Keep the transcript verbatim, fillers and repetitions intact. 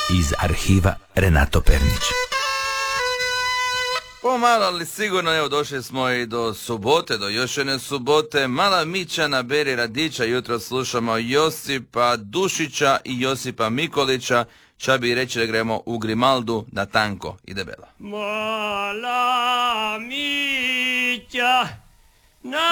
iz arhiva Renato Pernić. Pomalo, ali sigurno, evo, došli smo i do subote, do još jedne subote. Mala Mićana, Beri Radića, jutro slušamo Josipa Dušića i Josipa Mikolića. Ča bi reći da gremo u Grimaldu na tanko i debelo. Mala Mića na